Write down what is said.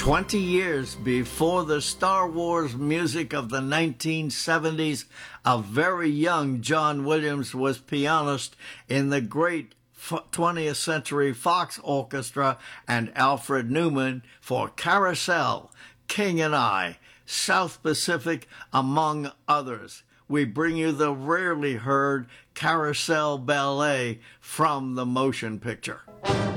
20 years before the Star Wars music of the 1970s, a very young John Williams was pianist in the great 20th Century Fox Orchestra and Alfred Newman for Carousel, King and I, South Pacific, among others. We bring you the rarely heard Carousel Ballet from the motion picture.